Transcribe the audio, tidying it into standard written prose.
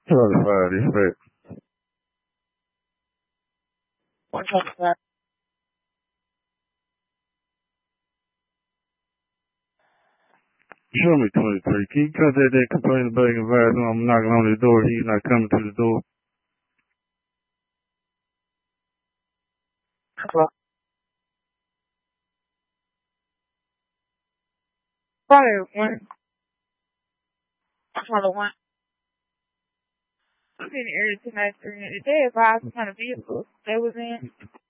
Certified effect. What's up, sir? Show me 23. Can you cut that complaining about your advisor? I'm knocking on his door. He's not coming to the door. Hello? Probably one. Probably one. I'm in the area tonight during the day about what kind of vehicles they was in.